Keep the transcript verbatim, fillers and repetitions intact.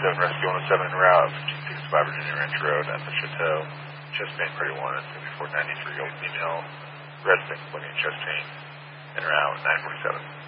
seven Rescue one oh seven en route, fifteen sixty-five Virginia Ranch Road at the Chateau. Chest pain, Party one at seventy-four ninety-three, old female resident, complaining of chest pain, en route, nine forty-seven.